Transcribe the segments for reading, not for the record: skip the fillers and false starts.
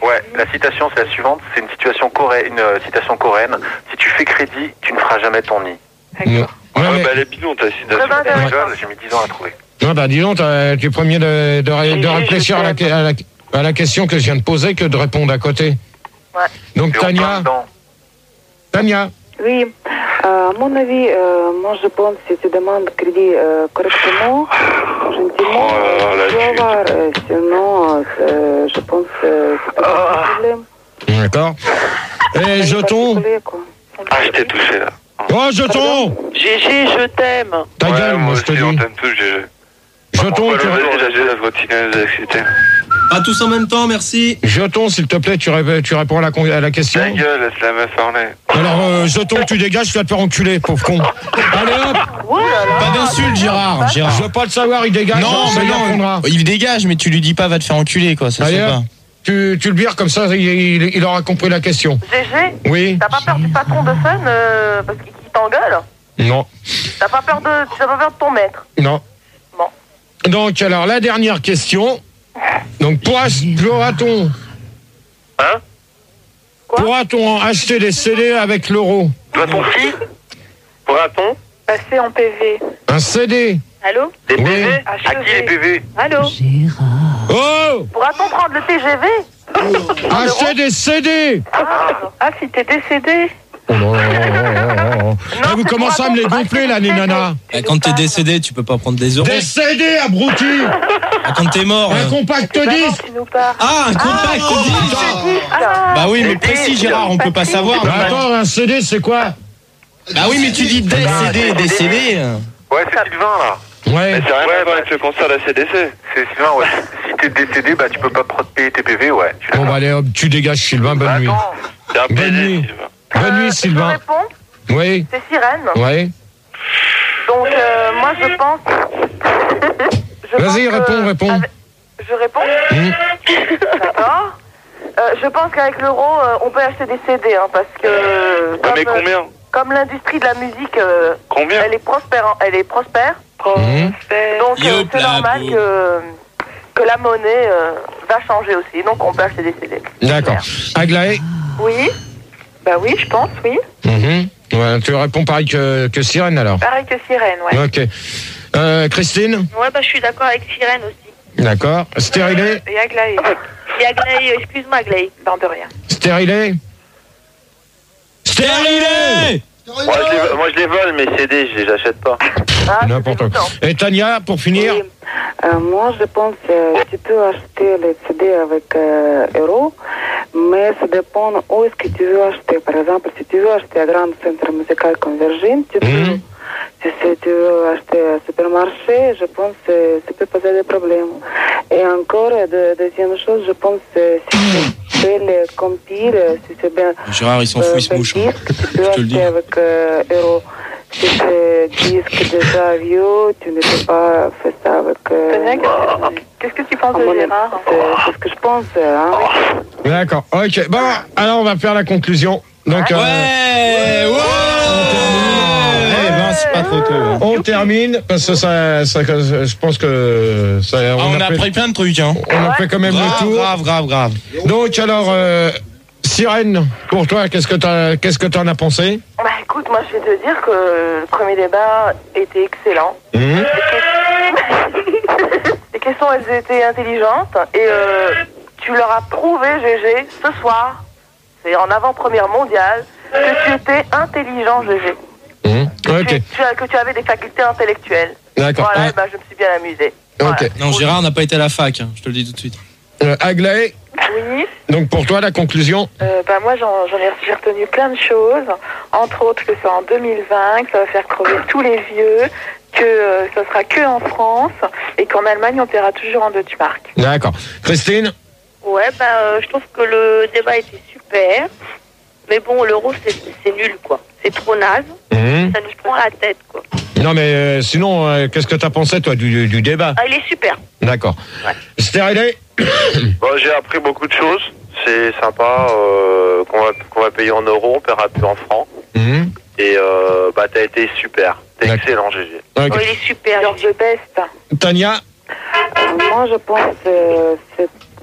Ouais, la citation c'est la suivante, c'est une citation coréenne. Si tu fais crédit, tu ne feras jamais ton nid. D'accord. Ouais, Ouais, mais... bah elle est bidon ta citation. J'ai mis 10 ans à la trouver. Non, bah dis donc, tu es premier de réfléchir à la question que je viens de poser que de répondre à côté. Ouais. Donc Tania. Oui, à mon avis, moi je pense que si tu demandes crédit correctement, gentiment, tu vas avoir, sinon je pense que c'est pas un problème. D'accord. Et jeton. Ah, je t'ai touché là. Oh, jeton. GG, je t'aime. Ta gueule, moi je te dis. On t'aime tous, GG. Jeton, tu vas excité. Pas tous en même temps, merci. Jeton, s'il te plaît, tu réponds à la question. Ta gueule, laisse la meuf parler. Alors, jeton, tu dégages, tu vas te faire enculer, pauvre con. Allez hop. Pas d'insulte, Gérard. Je veux pas le savoir, il dégage. Non, mais non, il dégage, mais tu lui dis pas va te faire enculer, quoi. Ça se fait pas. Tu le vires comme ça, il aura compris la question. GG, oui. T'as pas peur du patron de Fun parce qu'il t'engueule? Non. T'as pas peur de ton maître? Non. Bon. Donc, alors, la dernière question. Donc, pourra-t-on acheter des CD avec l'euro? Doit-on qui? Pourra-t-on Passer en PV. Un CD? Allô? Des PV? À qui les PV? Allô? Oh! Pourra-t-on prendre le TGV? Acheter des CD! Ah, si t'es décédé? Oh non, vous commencez à me les gonfler là, les nanas. Quand t'es décédé, tu peux pas prendre des euros. Des CD, abruti! Quand t'es mort. Un compact disque! Ah, un compact disque! Bah oui, mais précis, Gérard, on peut pas savoir. Bah attends, un CD, c'est quoi? Bah oui, mais tu dis des CD. Ouais, c'est Sylvain là. Ouais. Mais c'est rien à voir avec le concert de la CDC. C'est Sylvain, ouais. Si t'es décédé, bah tu peux pas payer tes PV, ouais. Bon, bah allez hop, tu dégages, Sylvain, bonne nuit. C'est un Bonne nuit. Bonne nuit, Sylvain. Je réponds? Oui. C'est Sirène. Ouais. Donc, moi, je pense... Vas-y, réponds. Je réponds? D'accord. Je pense qu'avec l'euro, on peut acheter des CD, hein, parce que... Mais combien? Comme l'industrie de la musique, combien? Elle est prospère. Donc, c'est normal que la monnaie va changer aussi. Donc, on peut acheter des CD. D'accord. Aglaé? Oui. Bah oui, je pense, oui. Ouais, tu réponds pareil que Sirène alors? Pareil que Sirène, ouais. Ok. Christine? Ouais, bah je suis d'accord avec Sirène aussi. D'accord. Stérilé? Et Aglaé. Et Aglaé, excuse-moi Aglaé. Non, de rien. Stérilé? Stérilé! Moi je les vole, mais CD, je les achète pas. N'importe quoi. Et Tania, pour finir? Oui. Moi, je pense que tu peux acheter les CD avec euros, mais ça dépend où est-ce que tu veux acheter. Par exemple, si tu veux acheter à Grand Centre Musical Convergent, tu peux. Si tu veux acheter à supermarché, je pense que ça peut poser des problèmes. Et encore, deuxième chose, je pense que si tu fais les compiles, si c'est bien... Gérard, il s'en fout, il se mouche. Tu peux acheter avec euros. Si c'est disque déjà vieux, tu ne peux pas faire ça avec... Qu'est-ce que tu penses de Gérard? C'est ce que je pense. Hein. D'accord. Ok. Bon, alors on va faire la conclusion. Donc, c'est pas trop tôt. On termine parce que ça, je pense que ça. On a pris plein de trucs. Hein. On a fait quand même le tour. Grave. Donc alors, Sirène, pour toi, qu'est-ce que t'en as pensé? Bah écoute, moi je vais te dire que le premier débat était excellent. Les questions, elles étaient intelligentes et tu leur as prouvé, GG, ce soir, c'est en avant-première mondiale, que tu étais intelligent, GG. Que tu avais des facultés intellectuelles. D'accord. Voilà, je me suis bien amusée. Ok. Voilà. Non, Gérard n'a pas été à la fac, hein, je te le dis tout de suite. Aglaé? Oui. Donc pour toi, la conclusion? Moi, j'ai retenu plein de choses. Entre autres, que c'est en 2020, que ça va faire crever tous les vieux, que ça sera que en France, et qu'en Allemagne, on paiera toujours en Deutschmark. D'accord. Christine? Ouais, je trouve que le débat était super. Mais bon, l'euro, c'est nul, quoi. C'est trop naze. Ça nous prend la tête, quoi. Non, mais sinon, qu'est-ce que t'as pensé, toi, du débat? Ah, il est super. D'accord. Ouais. Stérilé? J'ai appris beaucoup de choses. C'est sympa qu'on va payer en euros, on paiera plus en francs. Et t'as été super. T'es excellent, GG. Okay. Oh, il est super. Genre de best. Tania? Moi, je pense que c'est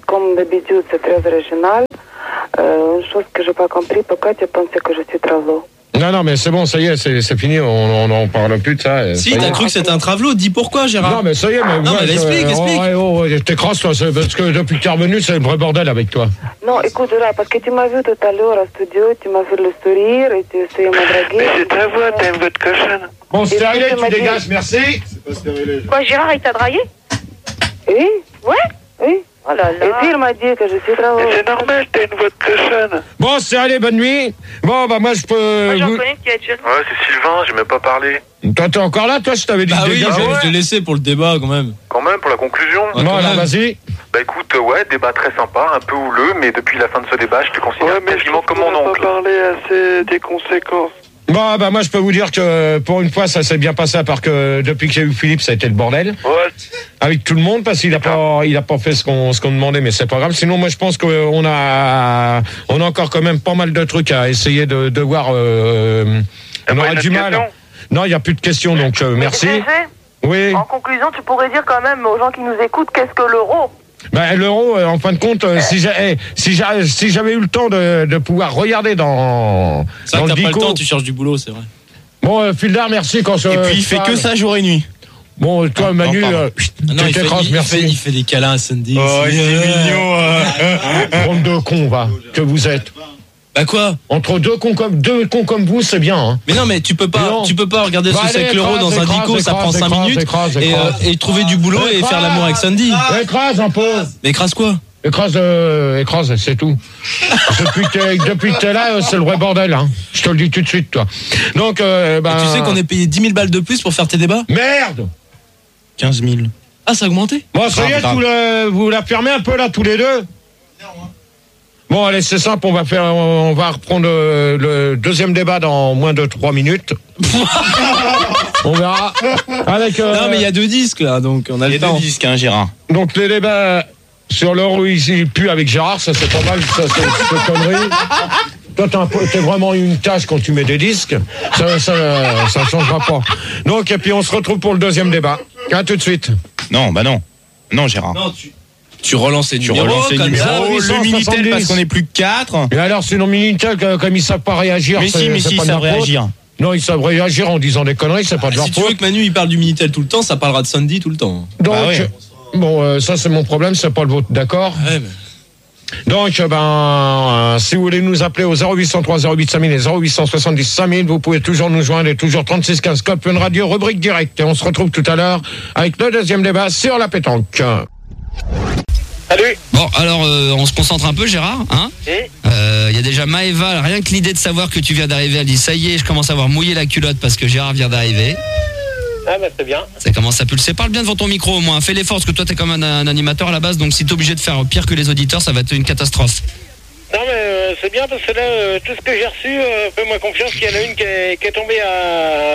comme d'habitude, c'est très original. Une chose que j'ai pas compris, pourquoi tu pensais que je suis travelo? Non, mais c'est bon, ça y est, c'est fini, on n'en parle plus de ça. Si, t'as cru que c'était un travelo, dis pourquoi, Gérard? Non, mais ça y est, mais... Non, mais explique. T'écrases, toi, parce que depuis que t'es revenu, c'est le vrai bordel avec toi. Non, écoute, là, parce que tu m'as vu tout à l'heure au studio, tu m'as fait le sourire et tu essayais de me draguer. Mais c'est ta voix, t'as une voix de cochonne. Bon, stérilé, tu dégages, merci. C'est pas stérilé. Quoi, Gérard, il t'a dragué? Oui? Ouais? Oui. Oh là Et là. puis il m'a dit que je suis travelo. Mais c'est normal, t'as une voix de cochonne. Bon, stérilé, bonne nuit. Bon, bah moi, je peux... Moi, j'en connais qui va être jeune. Ouais, c'est Sylvain, j'ai même pas parlé. Toi, t'es encore là, toi, je t'avais dit Bah de oui, dégager. je l'ai laissé pour le débat, quand même. Quand même, pour la conclusion. Ouais, Bon, quand alors, même. vas-y. Bah écoute, ouais, débat très sympa, un peu houleux, mais depuis la fin de ce débat, je te considère quasiment comme mon On n'a oncle. pas parlé assez des conséquences. Bon, bah moi, je peux vous dire que pour une fois, ça s'est bien passé, à part que depuis que j'ai eu Philippe, ça a été le bordel. Ouais. Avec tout le monde, parce qu'il a pas fait ce qu'on demandait, mais c'est pas grave. Sinon, moi, je pense qu'on a encore quand même pas mal de trucs à essayer de voir. On aura du mal. Non, il n'y a plus de questions, donc merci. GG, Oui. en conclusion, tu pourrais dire quand même aux gens qui nous écoutent qu'est-ce que l'euro? Ben, l'euro, en fin de compte, si j'avais eu le temps de pouvoir regarder dans C'est vrai le que t'as pas le dico. temps, tu cherches du boulot, c'est vrai. Bon, Fildar, merci quand Et puis il fait que ça jour et nuit. Bon, toi, Manu, pardon. Non, tu t'écrases, merci. il fait des câlins à Sandy. Oh, il est mignon. Bande de cons, va, que vous êtes. Bah quoi? Entre deux cons comme vous, c'est bien, hein. Mais non, mais tu peux pas regarder ce Bah, que c'est allez, que l'euro écrase, dans un écrase, dico, ça prend 5 écrase, minutes. écrase, Et, écrase. et trouver du boulot et faire l'amour avec Sandy. Écrase un peu. Mais écrase quoi? Écrase, c'est tout. Depuis que t'es là, c'est le vrai bordel, hein. Je te le dis tout de suite, toi. Donc, Et tu sais qu'on est payé 10 000 balles de plus pour faire tes débats? Merde! 15 000. Ah, ça a augmenté? Bon, ça y est, vous la fermez un peu, là, tous les deux? Bon, allez, c'est simple, on va reprendre le deuxième débat dans moins de 3 minutes. On verra. Avec, Non, mais il y a 2 disques, là, donc on a Il y le a temps. 2 disques, hein, Gérard. Donc, les débats sur l'euro, il pue avec Gérard, ça c'est pas mal, ça c'est connerie. Toi, t'es vraiment une tâche quand tu mets des disques. Ça changera pas. Donc, et puis on se retrouve pour le deuxième débat. À tout de suite. Non, bah non. Non, Gérard. Non, tu relances les Tu numéros, relances les comme ça. numéros, le 870. Minitel parce qu'on est plus que 4. Et alors, sinon, Minitel, comme ils savent pas réagir, Mais c'est si, pas ils de savent leur faute. réagir. Non, ils savent réagir en disant des conneries, c'est pas de leur Si tu veux faute. que Manu il parle du Minitel tout le temps, ça parlera de Sandy tout le temps. Donc, Bah ouais. bon, ça c'est mon problème, c'est pas le vôtre, d'accord? Ouais, mais... Donc, si vous voulez nous appeler au 0803 08 5000 et 0870 5000, vous pouvez toujours nous joindre et toujours 36 15 Code Fun Radio, rubrique directe. Et on se retrouve tout à l'heure avec le deuxième débat sur la pétanque. Salut. Bon, alors on se concentre un peu, Gérard, hein? Il y a déjà Maëva, rien que l'idée de savoir que tu viens d'arriver, elle dit ça y est, je commence à avoir mouillé la culotte parce que Gérard vient d'arriver. Ah bah c'est bien. Ça commence à pulser. Parle bien devant ton micro au moins. Fais l'effort parce que toi t'es comme un animateur à la base, donc si t'es obligé de faire pire que les auditeurs, ça va être une catastrophe. Non mais c'est bien parce que là, tout ce que j'ai reçu, fais-moi confiance qu'il y en a une qui est tombée à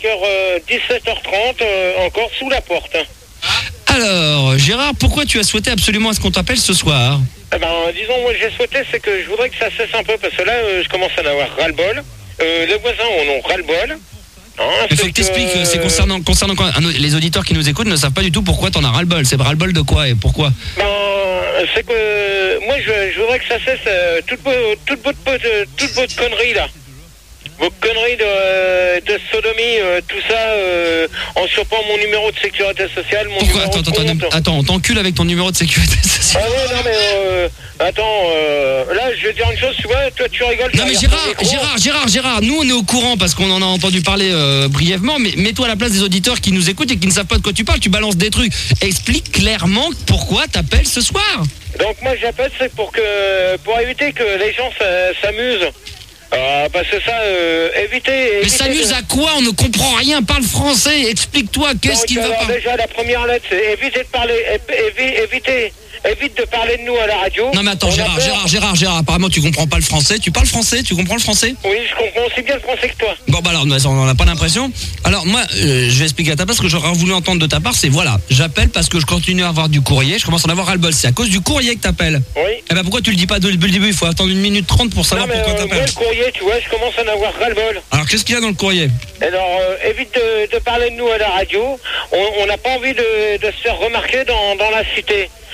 17h30 encore sous la porte. Alors, Gérard, pourquoi tu as souhaité absolument à ce qu'on t'appelle ce soir? Eh ben, disons, moi j'ai souhaité, c'est que je voudrais que ça cesse un peu parce que là, je commence à en avoir ras-le-bol. Les voisins en ont ras-le-bol. Il faut que t'expliques, c'est concernant quoi? Les auditeurs qui nous écoutent ne savent pas du tout pourquoi t'en as ras-le-bol. C'est ras-le-bol de quoi et pourquoi? Ben, c'est que moi je voudrais que ça cesse toute votre connerie là. Vos conneries de sodomie, tout ça, en chopant mon numéro de sécurité sociale, mon Pourquoi? numéro de compte. Attends, on t'encule avec ton numéro de sécurité sociale. Ah ouais, non mais là je vais dire une chose, tu vois, toi tu rigoles. Non mais Gérard, nous on est au courant parce qu'on en a entendu parler brièvement, mais mets-toi à la place des auditeurs qui nous écoutent et qui ne savent pas de quoi tu parles, tu balances des trucs. Explique clairement pourquoi t'appelles ce soir. Donc moi j'appelle, c'est pour éviter que les gens s'amusent. Parce que ça, évitez. Mais s'amuse à quoi? On ne comprend rien, parle français, explique-toi, qu'est-ce qui va pas? Déjà la première lettre, c'est éviter de parler, évite de parler de nous à la radio. Non mais attends, Gérard, apparemment tu comprends pas le français. Tu parles français? Tu comprends le français? Oui, je comprends aussi bien le français que toi. Bon bah alors, on n'en a pas l'impression. Alors moi, je vais expliquer à ta part, ce que j'aurais voulu entendre de ta part, c'est voilà, j'appelle parce que je continue à avoir du courrier, je commence à en avoir ras-le-bol. C'est à cause du courrier que t'appelles. Oui. Eh ben pourquoi tu le dis pas dès le début? Il faut attendre 1 minute 30 pour savoir pourquoi moi t'appelles. le courrier, tu vois, je commence à en avoir ras-le-bol. Alors qu'est-ce qu'il y a dans le courrier? Alors, évite de parler de nous à la radio. On n'a pas envie de se faire remarquer dans la cité.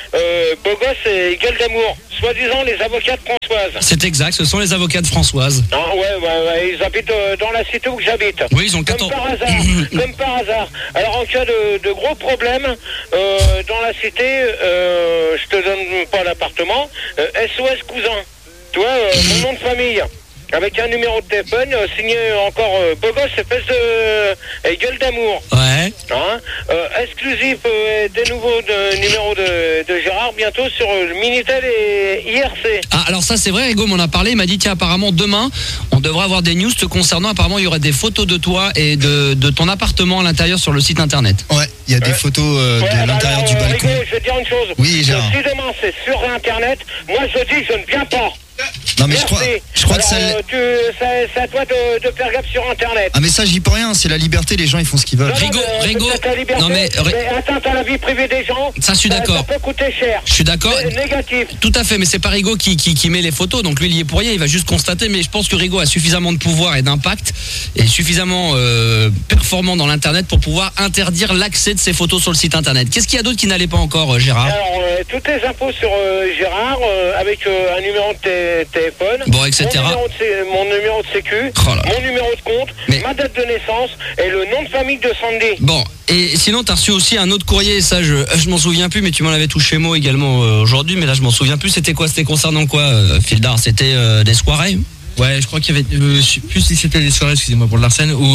beau gosse et gueule d'amour. Soi-disant les avocats de Françoise. C'est exact, ce sont les avocats de Françoise. Ah ouais, ils habitent dans la cité où j'habite. Oui, ils ont 14... Comme par hasard. Alors en cas de gros problèmes, dans la cité, je te donne pas l'appartement, SOS cousin. Tu vois, mon nom de famille. Avec un numéro de téléphone signé encore beau gosse, espèce de gueule d'amour. Ouais. Hein, exclusif des nouveaux numéros de Gérard bientôt sur le Minitel et IRC. Ah, alors ça c'est vrai, Rigo m'en a parlé, il m'a dit tiens apparemment demain on devrait avoir des news te concernant, apparemment il y aurait des photos de toi et de ton appartement à l'intérieur sur le site internet. Ouais, il y a des photos de l'intérieur du balcon. Rigo, je vais te dire une chose. Oui, Gérard. Si demain c'est sur internet, moi je dis je ne viens pas. Non mais merci. je crois que ça... c'est à toi de faire gaffe sur internet. Ah mais ça j'y peux rien, c'est la liberté, les gens ils font ce qu'ils veulent. Rigo, non mais atteinte à la vie privée des gens. Ça je suis d'accord. Ça peut coûter cher. Je suis d'accord. Négatif. Tout à fait, mais c'est pas Rigo qui met les photos, donc lui il y est pour rien, il va juste constater, mais je pense que Rigo a suffisamment de pouvoir et d'impact et suffisamment performant dans l'internet pour pouvoir interdire l'accès de ces photos sur le site internet. Qu'est-ce qu'il y a d'autre qui n'allait pas encore, Gérard? Alors toutes les infos sur Gérard avec un numéro de téléphone, bon, etc. Mon numéro de sécu, mon numéro de compte, ma date de naissance et le nom de famille de Sandy. Bon, et sinon t'as reçu aussi un autre courrier, ça je m'en souviens plus, mais tu m'en avais touché mot également aujourd'hui, mais là je m'en souviens plus. C'était quoi? C'était concernant quoi, Fildar? C'était des soirées? Ouais, je crois qu'il y avait, je sais plus si c'était des soirées, excusez-moi pour l'arsène, ou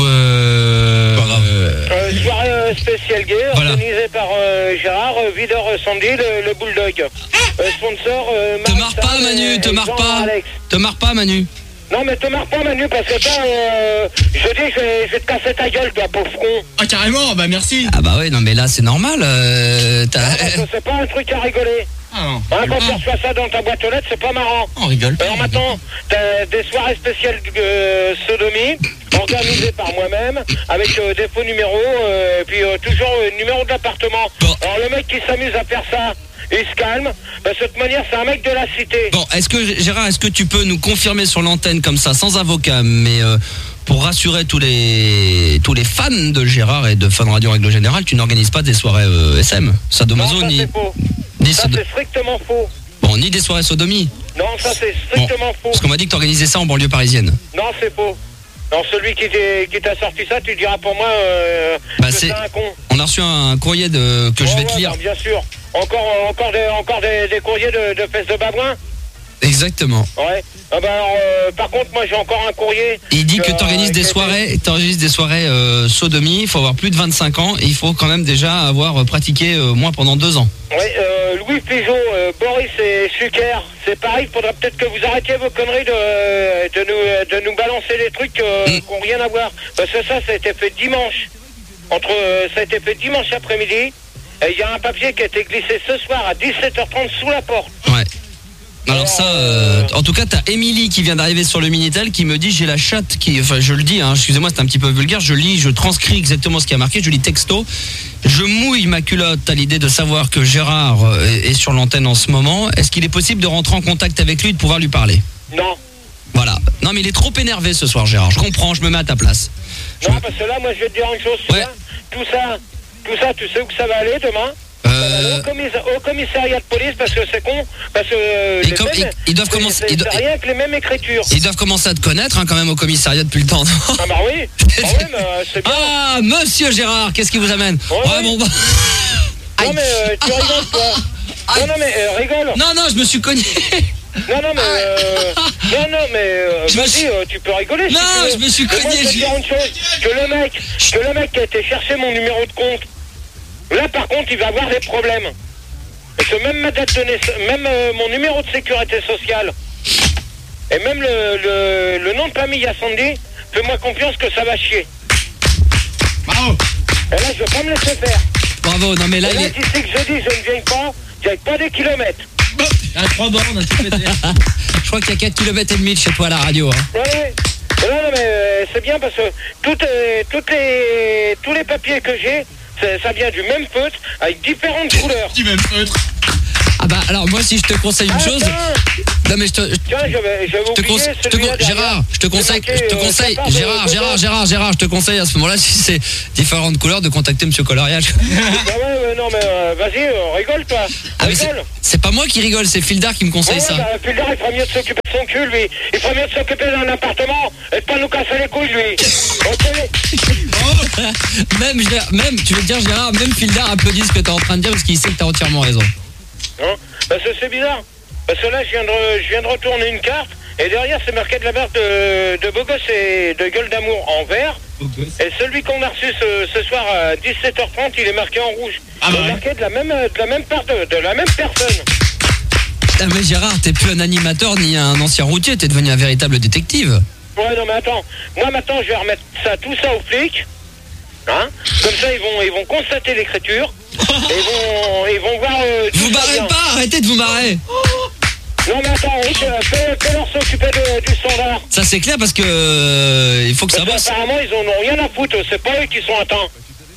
soirée spéciale gay, voilà. Organisée par Gérard, videur Sandy, le bulldog. Sponsor te marre pas Manu, te marre pas. Te marre pas Manu. Non mais te marre pas Manu, parce que toi, je dis je vais te casser ta gueule, toi pauvre con. Ah carrément, bah merci. Ah bah ouais, non mais là c'est normal. C'est pas un truc à rigoler. Ah non. Hein, quand tu reçois ça dans ta boîte aux lettres, c'est pas marrant. On rigole pas. Alors maintenant, t'as des soirées spéciales sodomie, organisées par moi-même, avec des faux numéros, et puis toujours numéro de l'appartement. Bon. Alors le mec qui s'amuse à faire ça, il se calme, parce que de toute manière c'est un mec de la cité. Bon, Gérard, est-ce que tu peux nous confirmer sur l'antenne comme ça, sans avocat, mais pour rassurer tous les fans de Gérard et de Fun Radio en règle générale, tu n'organises pas des soirées SM, sadomaso, non, ça, ni ça c'est strictement faux. Bon, ni des soirées sodomie. Non, ça c'est strictement faux. Parce qu'on m'a dit que tu organisais ça en banlieue parisienne. Non, c'est faux. Alors celui qui t'a sorti ça, tu diras pour moi que c'est un con. On a reçu un courrier que je vais te lire. Non, bien sûr. Encore des courriers de fesses de babouin. Exactement. Ouais. Ah bah alors, par contre, moi j'ai encore un courrier. Il dit que tu organises des soirées, sodomie, il faut avoir plus de 25 ans et il faut quand même déjà avoir pratiqué moins pendant 2 ans. Ouais, Louis Pigeot, Boris et Suker, c'est pareil, il faudra peut-être que vous arrêtiez vos conneries de nous balancer des trucs qui n'ont rien à voir. Parce que ça a été fait dimanche. Ça a été fait dimanche après-midi. Et il y a un papier qui a été glissé ce soir à 17h30 sous la porte. Ouais. Alors ça, en tout cas, t'as Émilie qui vient d'arriver sur le Minitel qui me dit j'ai la chatte qui, enfin je le dis, hein, excusez-moi, c'est un petit peu vulgaire, je transcris exactement ce qui a marqué, je lis texto, je mouille ma culotte à l'idée de savoir que Gérard est sur l'antenne en ce moment. Est-ce qu'il est possible de rentrer en contact avec lui et de pouvoir lui parler? Non. Voilà. Non mais il est trop énervé ce soir, Gérard. Je comprends, je me mets à ta place. Non, parce que là, moi je vais te dire une chose, tout ça, tu sais où que ça va aller demain? Au commissariat de police, parce que c'est con, parce que ils doivent commencer, rien avec les mêmes écritures. Ils doivent commencer à te connaître quand même au commissariat depuis le temps. Ah bah oui. Ah oui, mais c'est bien. Ah monsieur Gérard, qu'est-ce qui vous amène? Ouais, bon bah. Non mais tu rigoles toi. Non mais rigole. Non, je me suis cogné. Non mais vas-y, tu peux rigoler. Non, si je me suis cogné. Moi, je vais te dire une chose, que le mec qui a été chercher mon numéro de compte, là par contre il va avoir des problèmes. Parce que même ma date de naissance, même mon numéro de sécurité sociale, et même le nom de famille à Sandy, fais-moi confiance que ça va chier. Bravo. Et là je vais pas me laisser faire. Bravo, non mais là, tu sais que je dis je ne viens pas des kilomètres. À 3 bornes, un petit peu. Je crois qu'il y a 4 km et demi de chez toi à la radio. Hein. Ouais. Non mais c'est bien parce que tous les papiers que j'ai, ça vient du même feutre avec différentes couleurs. Du même feutre. Ah bah alors moi si je te conseille une chose. Non mais Gérard, je te conseille Gérard, je te conseille à ce moment-là si c'est différentes couleurs de contacter monsieur Coloriage. Bah ouais, non mais vas-y, rigole toi. Ah, mais Rigole. c'est pas moi qui rigole, c'est Fildar qui me conseille ça. Bah, Fildar, il ferait mieux de s'occuper de son cul, lui. Il ferait mieux de s'occuper d'un appartement et de pas nous casser les couilles, lui. Même, tu veux dire Gérard, même Fildar applaudit ce que t'es en train de dire parce qu'il sait que t'as entièrement raison. Hein, parce que c'est bizarre. Parce que là, je viens de retourner une carte et derrière, c'est marqué de la marque de beau gosse et de gueule d'amour en vert. Et celui qu'on a reçu ce soir à 17h30, il est marqué en rouge. Il est marqué de la même personne. Ah mais Gérard, t'es plus un animateur ni un ancien routier, t'es devenu un véritable détective. Ouais, non mais attends. Moi maintenant, je vais remettre tout ça aux flics. Hein, comme ça, ils vont constater l'écriture. Et ils vont voir... vous barrez pas, arrêtez de vous barrer. Non mais attends, fais-leur s'occuper du standard. Ça c'est clair parce que il faut que ça bosse. Apparemment ils en ont rien à foutre, c'est pas eux qui sont atteints.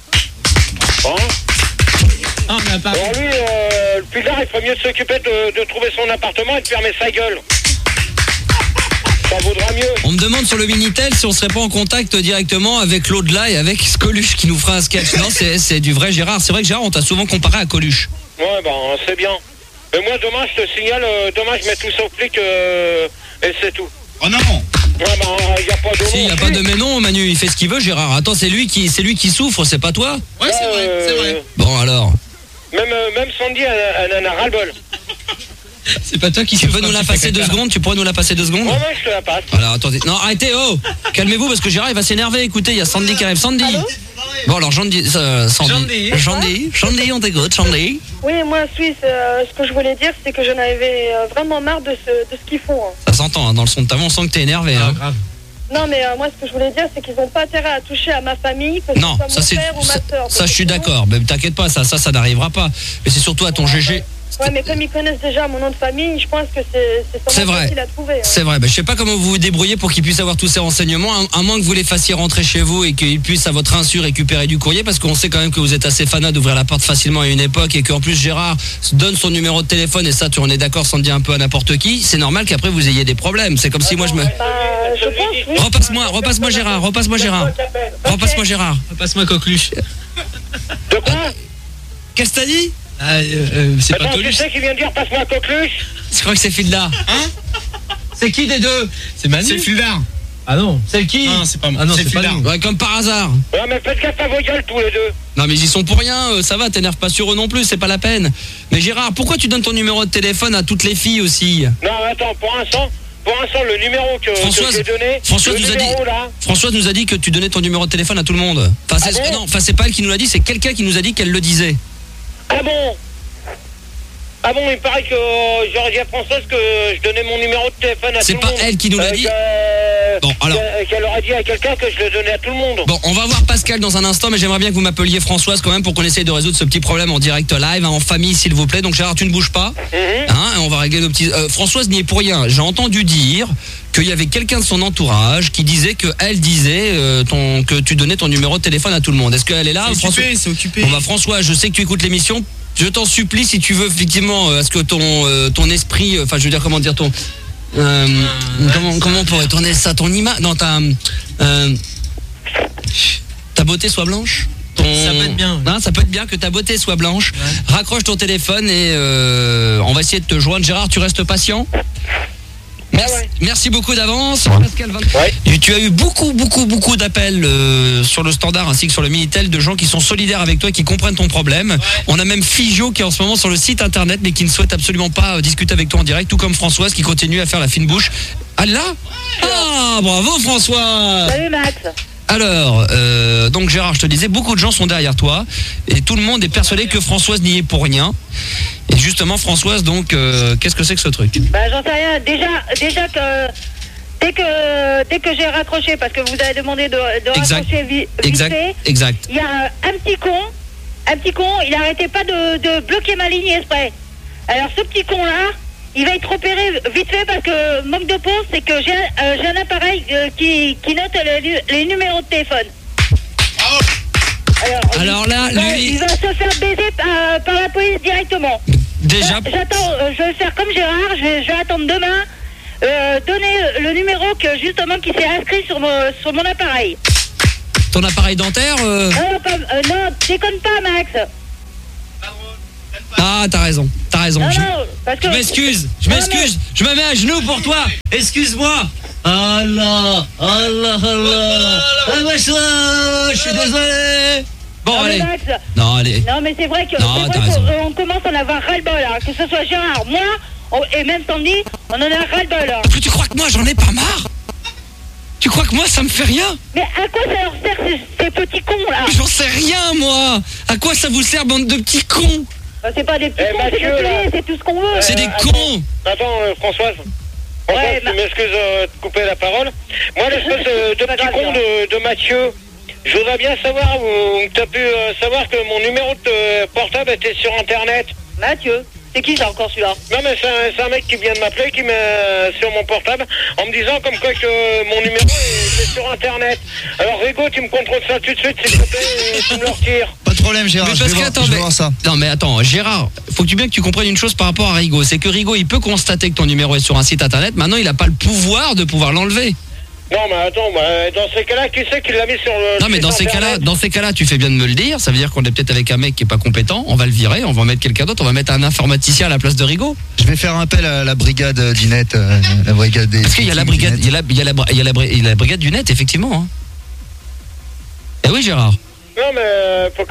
Hein? Alors lui, le plus tard, il ferait mieux de s'occuper de trouver son appartement et de fermer sa gueule. Ça vaudra mieux. On me demande sur le Minitel si on serait pas en contact directement avec l'au-delà et avec Coluche qui nous fera un sketch. Non, c'est du vrai Gérard. C'est vrai que Gérard, on t'a souvent comparé à Coluche. Ouais, ben c'est bien. Mais moi, demain, je te signale, demain, je mets tout ça au flic et c'est tout. Oh non! Ouais, ben, y a pas de Si, y a pas de mais non, Manu, il fait ce qu'il veut, Gérard. Attends, c'est lui qui souffre, c'est pas toi? Ouais, c'est vrai. Bon, alors. Même Sandy, elle en a ras-le-bol. C'est pas toi qui Tu veux nous la passer 2 secondes? Tu pourrais nous la passer 2 secondes? Ouais, je te la passe. Alors, attendez. Non, arrêtez, oh! Calmez-vous parce que Gérard, il va s'énerver. Écoutez, il y a Sandy qui arrive. Sandy! Bon, alors, Sandy, on t'écoute, Sandy. Oui, moi, Suisse, ce que je voulais dire, c'est que j'en avais vraiment marre de ce qu'ils font. Hein. Ça s'entend, hein, dans le son de ta voix, on sent que t'es énervé. Hein. Grave. Non, mais moi, ce que je voulais dire, c'est qu'ils n'ont pas intérêt à toucher à ma famille, que Non, ce soit mon père ou ma soeur. Ça, je suis d'accord. Mais t'inquiète pas, ça n'arrivera pas. Mais c'est surtout à ton GG. Ouais, mais comme ils connaissent déjà mon nom de famille, je pense que c'est C'est vrai. facile à trouver. Hein. C'est vrai. Je sais pas comment vous vous débrouillez pour qu'ils puissent avoir tous ces renseignements, à moins que vous les fassiez rentrer chez vous et qu'ils puissent à votre insu récupérer du courrier, parce qu'on sait quand même que vous êtes assez fanat d'ouvrir la porte facilement à une époque et qu'en plus Gérard donne son numéro de téléphone et ça, tu en es d'accord sans dire un peu à n'importe qui. C'est normal qu'après vous ayez des problèmes. C'est comme si moi je me. Je pense. Oui. Repasse-moi Gérard. Repasse-moi Coqueluche. De quoi? Qu'est-ce que t'as dit? C'est pas Attends, tu Coluche. sais qui vient de dire passe-moi Coqueluche? Je crois que c'est Fildar. C'est qui des deux? C'est Manu. C'est Fildar. Ah non. C'est qui? Non, c'est pas moi. Ah non, c'est c'est pas Fildar. nous. Ouais, comme par hasard. Ouais, mais faites gaffe à vos gueules tous les deux. Non mais ils y sont pour rien, ça va, t'énerve pas sur eux non plus, c'est pas la peine. Mais Gérard, pourquoi tu donnes ton numéro de téléphone à toutes les filles aussi? Non, attends, pour l'instant, le numéro que j'ai donné, Françoise nous a dit que tu donnais ton numéro de téléphone à tout le monde. Enfin, c'est pas elle qui nous l'a dit, c'est quelqu'un qui nous a dit qu'elle le disait. Ah bon? Ah bon, il paraît que j'aurais dit à Françoise que je donnais mon numéro de téléphone à tout le monde. C'est pas elle qui nous l'a dit. Bon, alors. Qu'elle aurait dit à quelqu'un que je le donnais à tout le monde. Bon, on va voir Pascal dans un instant, mais j'aimerais bien que vous m'appeliez Françoise quand même pour qu'on essaye de résoudre ce petit problème en direct live, hein, en famille s'il vous plaît. Donc Gérard, tu ne bouges pas. Hein, on va régler nos petits... Françoise n'y est pour rien. J'ai entendu dire qu'il y avait quelqu'un de son entourage qui disait qu'elle disait que tu donnais ton numéro de téléphone à tout le monde. Est-ce qu'elle est là? C'est occupé. Bon bah François, je sais que tu écoutes l'émission. Je t'en supplie, si tu veux effectivement, à ce que ton esprit, enfin je veux dire comment dire ton, comment on pourrait tourner ça, ton image, non ta beauté soit blanche. Ça peut être bien. Non, ça peut être bien que ta beauté soit blanche. Ouais. Raccroche ton téléphone et on va essayer de te joindre. Gérard, tu restes patient. Merci beaucoup d'avance. Pascal, tu as eu beaucoup d'appels sur le standard ainsi que sur le Minitel de gens qui sont solidaires avec toi et qui comprennent ton problème. On a même Fijo qui est en ce moment sur le site internet mais qui ne souhaite absolument pas discuter avec toi en direct, tout comme Françoise qui continue à faire la fine bouche. Ah là? Ah, bravo François. Salut Max. Alors, donc Gérard, je te disais, beaucoup de gens sont derrière toi et tout le monde est persuadé que Françoise n'y est pour rien. Et justement, Françoise, donc, qu'est-ce que c'est que ce truc? Bah, j'en sais rien. Déjà que dès que j'ai raccroché, parce que vous avez demandé de raccrocher vite fait, exact. Il y a un petit con, il arrêtait pas de bloquer ma ligne exprès. Alors ce petit con là, il va être repéré vite fait parce que manque de peau, c'est que j'ai un appareil qui note les numéros de téléphone. Alors là, lui... Il va se faire baiser par la police directement. Déjà... J'attends, je vais faire comme Gérard, je vais attendre demain, donner le numéro justement qui s'est inscrit sur mon appareil. Ton appareil dentaire Non, déconne pas Max. Ah, t'as raison. Non, parce que... Je m'excuse. Je me mets à genoux pour toi. Excuse-moi. Allah. Je suis désolé. Bon, non, allez. Max, Non, allez. non, mais c'est vrai que on commence à en avoir ras-le-bol, hein. Que ce soit Gérard, moi, et même Sandy, on en a ras-le-bol. Hein. Parce que tu crois que moi, j'en ai pas marre? Tu crois que moi, ça me fait rien? Mais à quoi ça leur sert ces petits cons, là? J'en sais rien, moi. À quoi ça vous sert, bande de petits cons? Bah, c'est pas des petits cons, Mathieu, c'est tout ce qu'on veut. C'est des cons. Attends, Françoise. Ouais, tu m'excuses de te couper la parole. Moi, l'espèce de petit con de Mathieu, je voudrais bien savoir où tu as pu savoir que mon numéro de portable était sur Internet. Mathieu, c'est qui ça encore celui-là? Non, mais c'est un mec qui vient de m'appeler, qui met sur mon portable, en me disant comme quoi que mon numéro est sur Internet. Alors, Rigo, tu me contrôles ça tout de suite, s'il te plaît, et tu me le retires. Pas de problème, Gérard. Mais Je parce vais que, voir- attends, je vais mais- voir ça. Non mais attends, Gérard, faut que tu bien que tu comprennes une chose par rapport à Rigo, c'est que Rigo, il peut constater que ton numéro est sur un site internet, maintenant il a pas le pouvoir de pouvoir l'enlever. Non, mais attends, dans ces cas-là, qui c'est qui l'a mis sur le... Non mais site dans ces Internet cas-là, tu fais bien de me le dire, ça veut dire qu'on est peut-être avec un mec qui est pas compétent, on va le virer, on va mettre quelqu'un d'autre, on va mettre un informaticien à la place de Rigo. Je vais faire appel à la brigade du net, la brigade des... Parce qu'il y a la brigade, il y a la brigade du net effectivement. Hein. Eh oui Gérard. Non, mais faut quand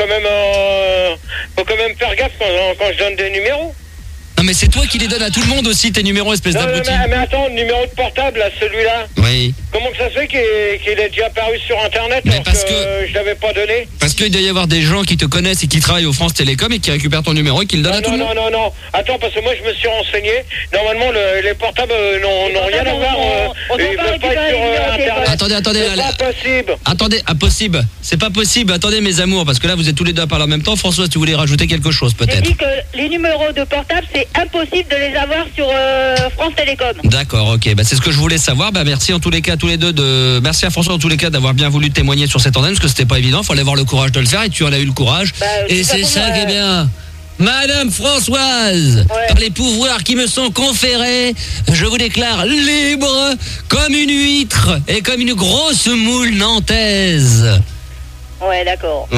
même faire gaffe quand je donne des numéros. Non mais c'est toi qui les donnes à tout le monde aussi tes numéros espèce Non, d'abruti. mais attends, le numéro de portable, là, celui-là. Oui. Comment que ça se fait qu'il est déjà apparu sur Internet Mais alors parce que je l'avais pas donné? Parce qu'il doit y avoir des gens qui te connaissent et qui travaillent au France Télécom et qui récupèrent ton numéro et qui le donnent à tout le monde. Non. Attends, parce que moi, je me suis renseigné. Normalement, les portables n'ont rien à voir. Ils peuvent pas être sur Internet. Attendez, C'est pas possible. Attendez, impossible. C'est pas possible. Attendez mes amours, parce que là vous êtes tous les deux à parler en même temps. Françoise, tu voulais rajouter quelque chose J'ai peut-être? dit que les numéros de portable, c'est impossible de les avoir sur France Télécom. D'accord, ok. Bah, c'est ce que je voulais savoir. Bah, merci en tous les cas, tous les deux. Merci à François en tous les cas d'avoir bien voulu témoigner sur cette antenne, parce que c'était pas évident. Il fallait avoir le courage de le faire et tu en as eu le courage. Et c'est ça qui est bien. Madame Françoise, par les pouvoirs qui me sont conférés, je vous déclare libre comme une huître et comme une grosse moule nantaise. Ouais, d'accord.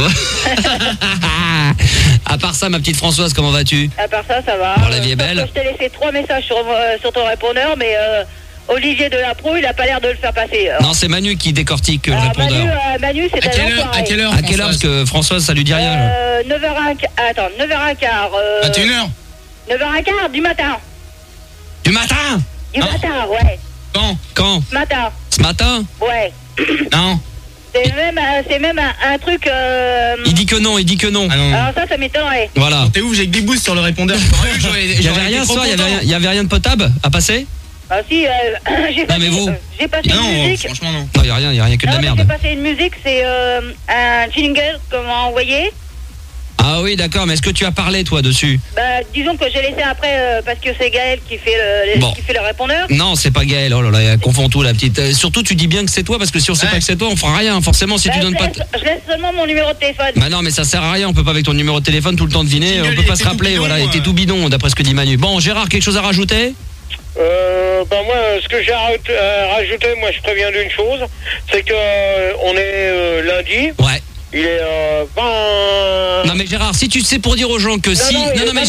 À part ça, ma petite Françoise, comment vas-tu? À part ça, ça va. Bon, la vie est belle. Je t'ai laissé 3 messages sur ton répondeur, mais Olivier Delapro, il a pas l'air de le faire passer. Non, c'est Manu qui décortique le répondeur. Manu, c'est À quelle heure parce que Françoise, ça lui dit rien. là. 9h15. 21h. 9h15 du matin. Du matin? Du matin, ouais. Quand? Ce matin. Ce matin? Ouais. Non. C'est même un truc. Il dit que non. Alors ça m'étonnerait. Voilà. T'es ouf, j'ai que des boosts sur le répondeur. Il y avait rien ce soir, il y avait rien de potable à passer? Ah si, j'ai passé, j'ai passé une musique. Franchement non. Non, il y a rien que de la Non, mais merde. j'ai passé une musique, c'est un jingle qu'on m'a envoyé. Ah oui, d'accord, mais est-ce que tu as parlé toi dessus? Bah, disons que j'ai laissé après parce que c'est Gaël qui fait le répondeur. Non, c'est pas Gaël. Oh là là, elle confond tout la petite. Surtout tu dis bien que c'est toi parce que si on sait pas que c'est toi, on fera rien forcément si tu donnes pas. Je laisse seulement mon numéro de téléphone. Bah non, mais ça sert à rien, on peut pas avec ton numéro de téléphone tout le temps deviner, on peut pas se rappeler, voilà, il était tout bidon d'après ce que dit Manu. Bon, Gérard, quelque chose à rajouter? Moi, ce que j'ai rajouté, moi, je préviens d'une chose, c'est que on est lundi. Ouais. Il est 20... Non mais Gérard, si tu sais pour dire aux gens que si... non, mais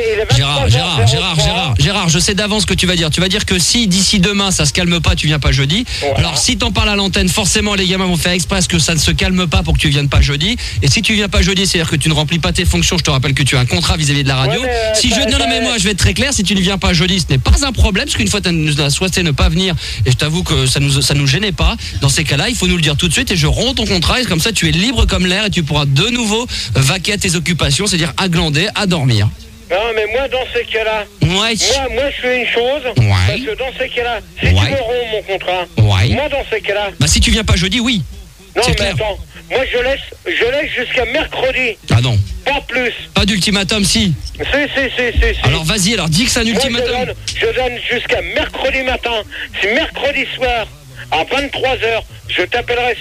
Gérard, je sais d'avance ce que tu vas dire. Tu vas dire que si d'ici demain ça se calme pas, tu viens pas jeudi. Voilà. Alors si t'en parles à l'antenne, forcément les gamins vont faire exprès que ça ne se calme pas pour que tu viennes pas jeudi. Et si tu viens pas jeudi, c'est-à-dire que tu ne remplis pas tes fonctions. Je te rappelle que tu as un contrat vis-à-vis de la radio. Non mais moi je vais être très clair, si tu ne viens pas jeudi, ce n'est pas un problème, parce qu'une fois tu as souhaité ne pas venir, et je t'avoue que ça nous gênait pas. Dans ces cas-là, il faut nous le dire tout de suite et je romps ton contrat, et comme ça tu es libre comme l'air et tu pourras de nouveau vaquer à tes occupations, c'est-à-dire à glander, à dormir. Non, mais moi, dans ces cas-là, moi, je fais une chose, parce que dans ces cas-là, si tu me romps mon contrat, moi, dans ces cas-là... Bah, si tu viens pas jeudi, oui. Non, mais attends, moi, je laisse jusqu'à mercredi. Ah non. Pas plus. Pas d'ultimatum, si. Si. Alors, vas-y, dis que c'est un ultimatum. Je donne jusqu'à mercredi matin. Si mercredi soir, à 23h, je t'appellerai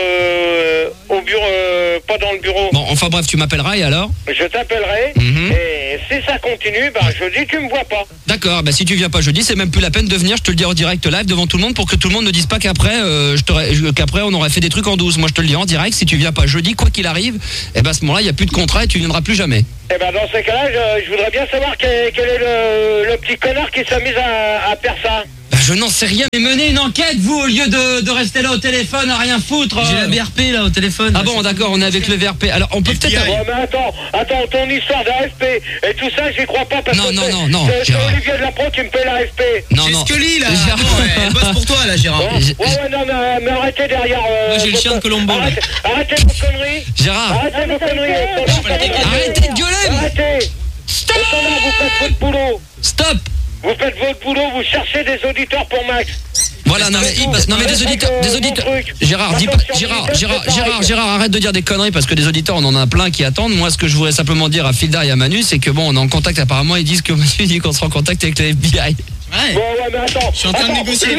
au bureau, pas dans le bureau. Bon, enfin bref, tu m'appelleras et alors? Je t'appellerai, et si ça continue, jeudi, tu me vois pas. D'accord, si tu viens pas jeudi, c'est même plus la peine de venir, je te le dis en direct live devant tout le monde pour que tout le monde ne dise pas qu'après qu'après on aurait fait des trucs en douce. Moi je te le dis en direct, si tu viens pas jeudi, quoi qu'il arrive, à ce moment-là, il n'y a plus de contrat et tu viendras plus jamais. Dans ces cas-là, je voudrais bien savoir quel est le petit connard qui s'amuse à faire ça. Je n'en sais rien, mais menez une enquête, vous, au lieu de rester là au téléphone à rien foutre. J'ai la VRP là au téléphone. Ah bon, d'accord, on est avec le VRP. Alors, on peut peut-être... mais attends, ton histoire d'AFP et tout ça, j'y crois pas parce que c'est Gérard. Olivier de la Pro qui me paie l'AFP. C'est Scully là. Elle bosse pour toi là, Gérard. Mais arrêtez derrière. Moi j'ai le chien de Colombo. Arrêtez vos conneries. Gérard. Arrêtez vos conneries. Arrêtez de gueuler. Arrêtez. Stop. Vous faites votre boulot. Stop. Vous faites votre boulot, vous cherchez des auditeurs pour Max. Voilà, non mais des auditeurs. Gérard, dis pas, Gérard, arrête de dire des conneries parce que des auditeurs, on en a plein qui attendent. Moi, ce que je voudrais simplement dire à Filda et à Manu, c'est que on est en contact apparemment. Ils disent que Manu dit qu'on sera en contact avec le FBI. Ouais, mais attends. Je suis en train de négocier.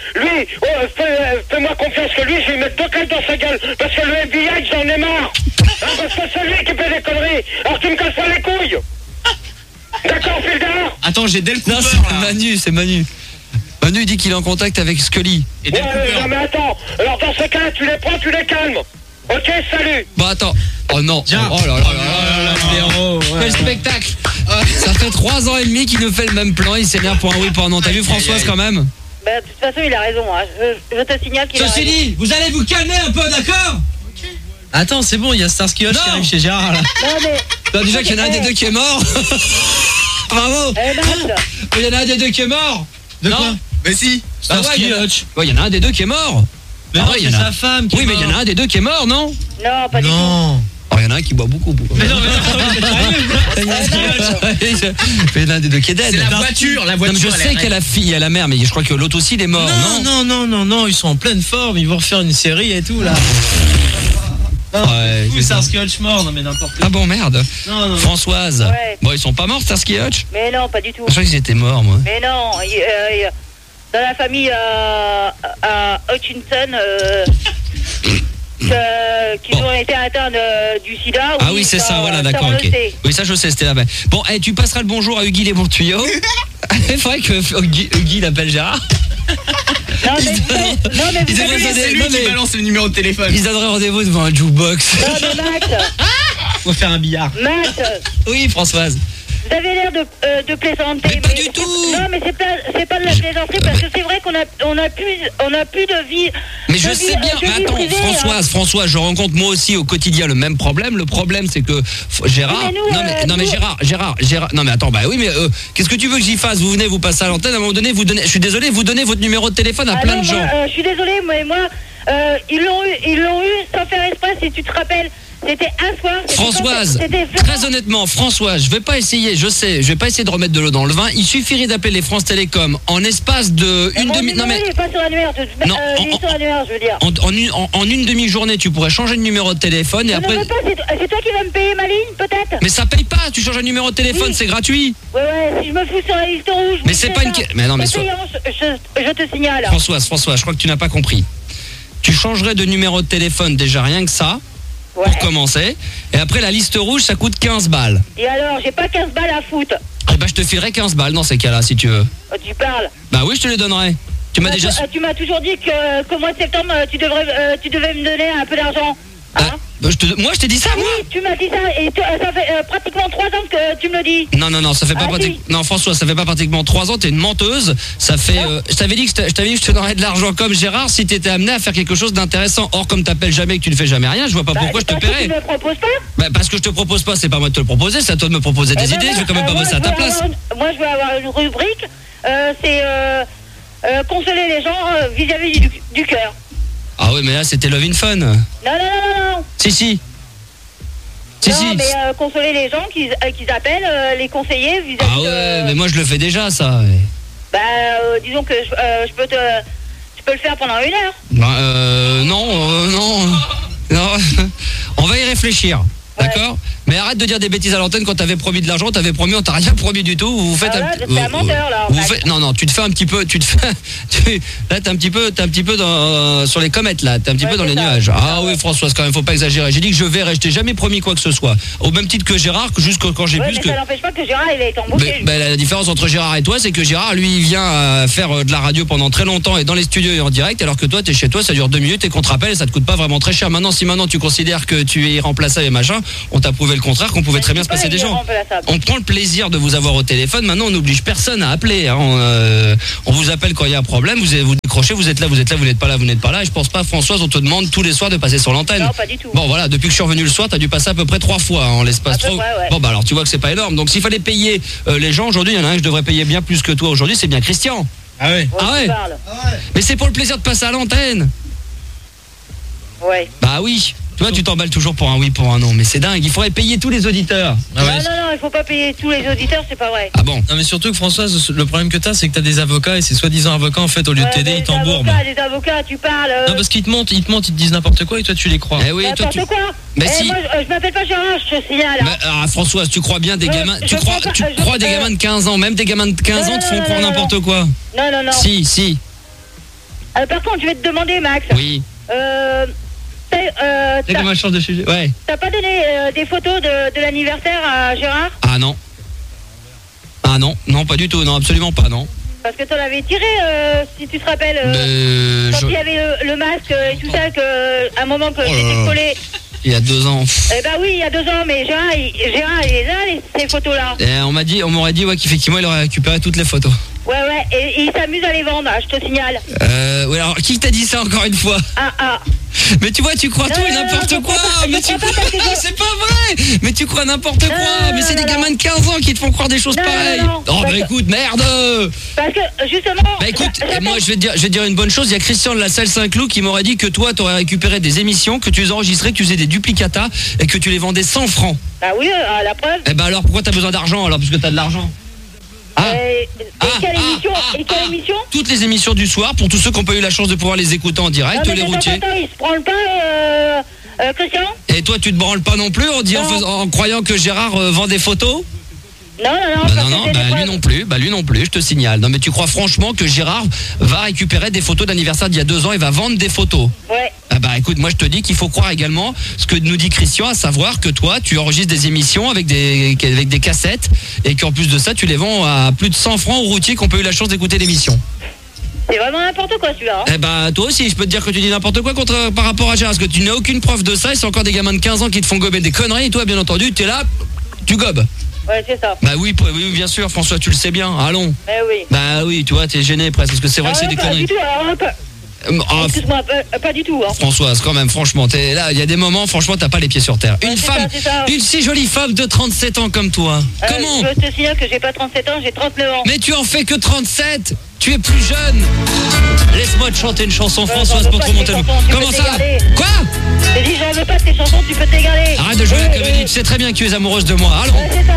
Fais-moi confiance que lui, je vais lui mettre 2 claques dans sa gueule. Parce que le FBI, j'en ai marre. Parce que c'est lui qui fait des conneries. Alors tu me casses pas les couilles. D'accord, Filda. Attends, j'ai Del Cooper. Non, c'est Manu. Manu dit qu'il est en contact avec Scully. Et Del Cooper. Non mais attends. Alors dans ce cas, tu les prends, tu les calmes. Ok, salut. Attends. Oh non. Oh là là. Quel spectacle. Ça fait 3 ans et demi qu'il nous fait le même plan. Il s'énerve pour un oui, pour un non. T'as vu Françoise quand même? De toute façon, il a raison. Hein. Je te signale qu'il a raison. Ceci dit, vous allez vous calmer un peu, d'accord? Attends, c'est bon, il y a Starsky Hutch qui arrive chez Gérard là. Non mais... Déjà qu'il y en a un des deux qui est mort. Bravo. Il y en a un des deux qui est mort. De quoi? Mais si, Starsky Hutch. Il y en a un des deux qui est mort. Mais non, c'est sa femme qui est morte. Oui, mais il y en a un des deux qui est mort, non? Non, pas du tout. Il y en a un qui boit beaucoup. Mais non, il y en a un des deux qui est dead. C'est la voiture. Je sais qu'il y a la fille et la mère, mais je crois que l'autre aussi il est mort, non? Non, ils sont en pleine forme, ils vont refaire une série et tout là. Ouais, Starsky Hutch mort, non mais n'importe quoi. Ah bon, merde. Non. Françoise. Ouais. Bon, ils sont pas morts, Starsky Hutch? Mais non, pas du tout. Je crois qu'ils étaient morts, moi. Mais non, dans la famille Hutchinson, qui ont été atteints du sida. Ah oui, c'est ça, voilà, d'accord, ok. Oui, ça je sais, c'était là-bas. Bon, tu passeras le bonjour à Huggy les bons tuyaux. Il faudrait que Huggy l'appelle Gérard. Non mais c'est lui qui balance le numéro de téléphone. Ils donneraient rendez-vous devant un jukebox. Non mais Max. Faut faire un billard. Max. Oui, Françoise. Vous avez l'air de plaisanter. Mais pas du tout. Non mais c'est pas de la plaisanterie parce que c'est vrai qu'on a plus de vie. Mais je sais bien. Mais attends, Françoise, je rencontre moi aussi au quotidien le même problème. Le problème c'est que Gérard. Mais Gérard. Non mais attends, oui mais qu'est-ce que tu veux que j'y fasse? Vous venez, vous passez à l'antenne, à un moment donné, je suis désolé, vous donnez votre numéro de téléphone à plein de gens. Je suis désolé, mais moi ils l'ont eu sans faire exprès, si tu te rappelles. C'était un soir. Françoise, très honnêtement, Françoise, je vais pas essayer de remettre de l'eau dans le vin. Il suffirait d'appeler les France Télécom en espace de une demi. Non mais il est pas sur l'annuaire. Non, il est sur l'annuaire, je veux dire. En une demi-journée, tu pourrais changer de numéro de téléphone et après. Non, c'est toi qui vas me payer ma ligne, peut-être. Mais ça paye pas. Tu changes un numéro de téléphone, c'est gratuit. Ouais, si je me fous sur la liste rouge. Mais c'est pas une. Mais non, mais je te signale. Françoise, je crois que tu n'as pas compris. Tu changerais de numéro de téléphone déjà rien que ça. Pour commencer. Et après, la liste rouge, ça coûte 15 balles. Et alors, j'ai pas 15 balles à foutre. Je te filerai 15 balles dans ces cas-là, si tu veux. Tu parles? Bah oui, je te les donnerai. Tu m'as déjà... Tu m'as toujours dit qu'au mois de septembre, tu devais me donner un peu d'argent. Hein? Moi, je t'ai dit ça, moi? Oui, tu m'as dit ça. Et ça fait pratiquement 3 ans que tu me le dis. Non, ça fait pas pratiquement... Non, François, ça fait pas pratiquement 3 ans. T'es une menteuse. Ça fait... je t'avais dit que je te donnerais de l'argent comme Gérard si t'étais amené à faire quelque chose d'intéressant. Or, comme t'appelles jamais et que tu ne fais jamais rien, je vois pas pourquoi je te paierais. Tu me proposes pas? Parce que je te propose pas, c'est pas moi de te le proposer, c'est à toi de me proposer des idées. Je vais quand même pas bosser à ta place. Moi, je vais avoir une rubrique. C'est consoler les gens vis-à-vis du cœur. Ah oui, mais là, c'était Love in Fun. Non. Si. Non, mais consoler les gens qu'ils appellent les conseillers vis-à-vis Ah ouais, mais moi, je le fais déjà, ça. Disons que je peux le faire pendant 1 heure. Non. On va y réfléchir. D'accord ? Mais arrête de dire des bêtises à l'antenne quand t'avais promis de l'argent, t'avais promis, on t'a rien promis du tout. Vous faites c'est un menteur, là. non, tu te fais un petit peu, là t'es un petit peu sur les comètes là, t'es un petit peu dans les nuages. Ah oui, Françoise, quand même, faut pas exagérer. J'ai dit que je verrai, je t'ai jamais promis quoi que ce soit. Au même titre que Gérard, jusqu'à quand j'ai plus que. Ça n'empêche pas que Gérard il est embauché. La différence entre Gérard et toi, c'est que Gérard, lui, il vient faire de la radio pendant très longtemps et dans les studios et en direct, alors que toi, t'es chez toi, ça dure 2 minutes et qu'on te rappelle et ça te coûte pas vraiment très cher. Maintenant, si tu considères que tu es irremplaçable et machin, on t'a prouvé le contraire, qu'on pouvait très bien se passer des gens. On prend le plaisir de vous avoir au téléphone. Maintenant, on n'oblige personne à appeler. Hein. On vous appelle quand il y a un problème. Vous décrochez, vous êtes là, vous n'êtes pas là, vous n'êtes pas là. Et je pense pas, Françoise, on te demande tous les soirs de passer sur l'antenne. Non, pas du tout. Bon, voilà, depuis que je suis revenu le soir, t'as dû passer à peu près 3 fois en l'espace. Ouais. Bon, bah alors, tu vois que c'est pas énorme. Donc, s'il fallait payer les gens aujourd'hui, il y en a un que je devrais payer bien plus que toi aujourd'hui, c'est bien Christian. Ah ouais. Ah ouais. Mais c'est pour le plaisir de passer à l'antenne. Ouais. Bah oui. Tu vois, tu t'emballes toujours pour un oui, pour un non, mais c'est dingue, il faudrait payer tous les auditeurs. Non, il faut pas payer tous les auditeurs, c'est pas vrai. Ah bon? Non mais surtout que Françoise, le problème que t'as, c'est que t'as des avocats et ces soi-disant avocats, en fait, au lieu de t'aider, ils t'embourbent. Les avocats, tu parles. Non, parce qu'ils te mentent, ils te disent n'importe quoi et toi tu les crois. Eh oui, n'importe quoi. Mais si. Moi, je m'appelle pas Gérard, je te signale. Mais, Françoise, tu crois bien des gamins, tu crois des gamins de 15 ans, même des gamins de 15 ans te font croire n'importe quoi. Non. Si. Par contre, je vais te demander, Max. Oui. C'est comme un change de sujet. Ouais. T'as pas donné des photos de l'anniversaire à Gérard? Ah non, pas du tout, non, absolument pas, non. Parce que t'en avais tiré, si tu te rappelles, quand il y avait le masque et tout ça, à un moment que j'étais collé. Il y a 2 ans. Eh ben oui, il y a 2 ans, mais Gérard il est là, ces photos-là. On m'aurait dit qu'effectivement il aurait récupéré toutes les photos. Ouais, et il s'amuse à les vendre, je te signale. Ouais, alors qui t'a dit ça encore une fois? Mais tu vois, tu crois tout et n'importe quoi. Mais tu crois, c'est pas vrai. Mais tu crois n'importe quoi. Mais c'est des gamins de 15 ans qui te font croire des choses pareilles. Oh bah écoute, merde. Parce que justement. Bah écoute, moi je vais te dire une bonne chose. Il y a Christian de la salle Saint-Cloud qui m'aurait dit que toi t'aurais récupéré des émissions, que tu les enregistrais, que tu faisais des duplicata et que tu les vendais 100 francs. Bah oui, à la preuve. Eh bah alors pourquoi t'as besoin d'argent alors, puisque t'as de l'argent? Quelle émission? Toutes les émissions du soir, pour tous ceux qui n'ont pas eu la chance de pouvoir les écouter en direct, les routiers. Attends, il se branle pas, Christian? Et toi, tu te branles pas non plus en croyant que Gérard vend des photos? Non, lui non plus, je te signale. Non mais tu crois franchement que Gérard va récupérer des photos d'anniversaire d'il y a 2 ans et va vendre des photos? Ouais. Ah bah écoute, moi je te dis qu'il faut croire également ce que nous dit Christian, à savoir que toi tu enregistres des émissions avec des cassettes et qu'en plus de ça tu les vends à plus de 100 francs aux routiers qui n'ont pas eu la chance d'écouter l'émission. C'est vraiment n'importe quoi celui-là. Eh bah toi aussi, je peux te dire que tu dis n'importe quoi par rapport à Gérard, parce que tu n'as aucune preuve de ça et c'est encore des gamins de 15 ans qui te font gober des conneries et toi bien entendu t'es là, tu gobes. Ouais, c'est ça. Bah oui, bien sûr, François, tu le sais bien, allons. Oui. Bah oui, tu vois, t'es gêné presque, parce que c'est vrai que c'est des conneries. Excuse-moi, pas du tout. Hein. Françoise, quand même, franchement, t'es là, il y a des moments, franchement, t'as pas les pieds sur terre. Une si jolie femme de 37 ans comme toi. Comment? Je te signale que j'ai pas 37 ans, j'ai 39 ans. Mais tu en fais que 37. Tu es plus jeune. Laisse-moi te chanter une chanson, Françoise, pour te remonter le... Comment ça? Quoi? J'ai dit, j'en veux pas de tes chansons, tu peux t'égaler. Arrête de jouer à la comédie, tu sais très bien que tu es amoureuse de moi. Allons.